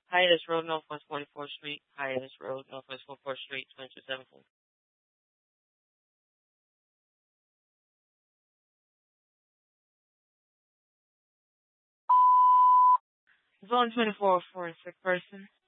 Hiatus Road, Northwest 44th Street. Hiatus Road, Northwest 44th Street, 2274. It's only 24 for a sick person.